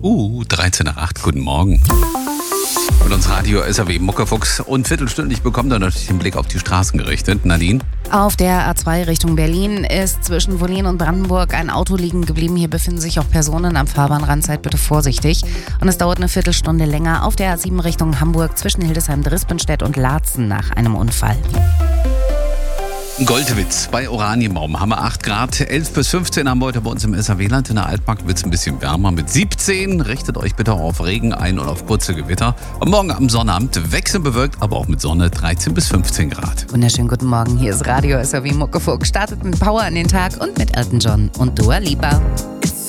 13 nach 8, guten Morgen. Und uns Radio SAW Muckefuchs und viertelstündlich bekommt er natürlich den Blick auf die Straßen gerichtet. Nadine? Auf der A2 Richtung Berlin ist zwischen Wollin und Brandenburg ein Auto liegen geblieben. Hier befinden sich auch Personen am Fahrbahnrand. Seid bitte vorsichtig. Und es dauert eine Viertelstunde länger auf der A7 Richtung Hamburg zwischen Hildesheim-Drispenstedt und Laatzen nach einem Unfall. Goldwitz bei Oranienbaum haben wir 8 Grad, 11 bis 15 haben wir heute bei uns im SAW-Land. In der Altmark wird es ein bisschen wärmer mit 17. Richtet euch bitte auch auf Regen ein und auf kurze Gewitter. Und morgen am Sonnabend wechselnd bewölkt, aber auch mit Sonne 13 bis 15 Grad. Wunderschönen guten Morgen, hier ist Radio SAW Muckefuchs. Startet mit Power in den Tag und mit Elton John und Dua Lipa.